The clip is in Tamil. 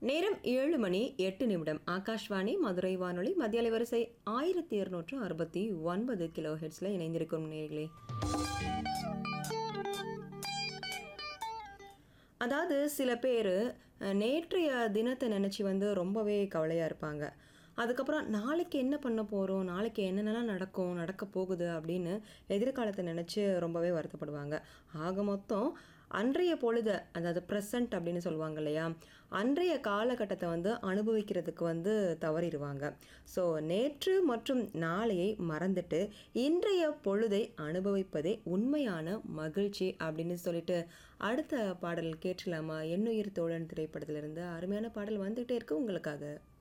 நேரம் 7:08 ஆகாஷ்வாணி மதுரை வானொலி மத்திய அலைவரிசை 1269 கிலோ ஹெர்ட்ஸில் இணைந்திருக்கும் நேயர்களே. அதாவது சில பேர் நேற்றைய தினத்தை நினச்சி ரொம்பவே கவலையாக இருப்பாங்க. அதுக்கப்புறம் நாளைக்கு என்ன பண்ண போகிறோம், நாளைக்கு என்னென்னலாம் நடக்க போகுது அப்படின்னு எதிர்காலத்தை நினச்சி ரொம்பவே வருத்தப்படுவாங்க. ஆக மொத்தம் அன்றைய பொழுதை, அதாவது ப்ரெசண்ட் அப்படின்னு சொல்லுவாங்க இல்லையா, அன்றைய காலகட்டத்தை அனுபவிக்கிறதுக்கு தவறிடுவாங்க. ஸோ நேற்று மற்றும் நாளையை மறந்துட்டு இன்றைய பொழுதை அனுபவிப்பதே உண்மையான மகிழ்ச்சி அப்படின்னு சொல்லிட்டு அடுத்த பாடல் கேட்கலாமா? எண்ணுயிர் தோழன் திரைப்படத்திலிருந்து அருமையான பாடல் வந்துகிட்டே இருக்கு உங்களுக்காக.